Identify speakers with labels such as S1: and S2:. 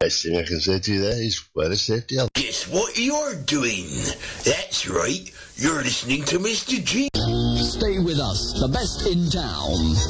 S1: Best thing I can say to you there is wear a safety helmet.
S2: Guess what you're doing? That's right, you're listening to Mr. G.
S3: Stay with us, the best in town.